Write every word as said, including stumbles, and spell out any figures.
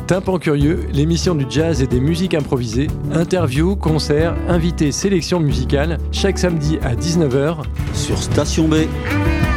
Tympan Curieux, l'émission du jazz et des musiques improvisées. Interviews, concerts, invités, sélections musicales, chaque samedi à dix-neuf heures sur Station B.